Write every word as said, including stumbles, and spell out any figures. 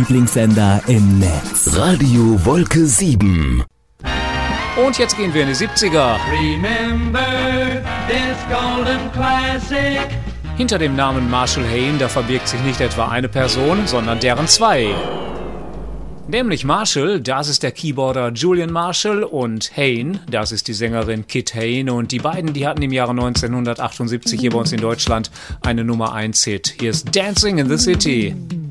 Lieblingssender im Netz. Radio Wolke sieben. Und jetzt gehen wir in die siebziger. Remember this golden classic. Hinter dem Namen Marshall Hayne, da verbirgt sich nicht etwa eine Person, sondern deren zwei. Nämlich Marshall, das ist der Keyboarder Julian Marshall, und Hayne, das ist die Sängerin Kit Hayne. Und die beiden, die hatten im Jahre neunzehnhundertachtundsiebzig hier bei uns in Deutschland eine Nummer eins Hit. Hier ist Dancing in the City.